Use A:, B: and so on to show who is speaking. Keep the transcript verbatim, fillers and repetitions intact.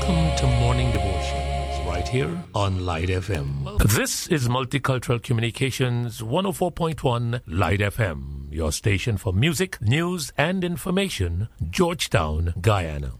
A: Welcome to Morning Devotions, right here on Light F M. This is Multicultural Communications one oh four point one Light F M, your station for music, news, and information, Georgetown, Guyana.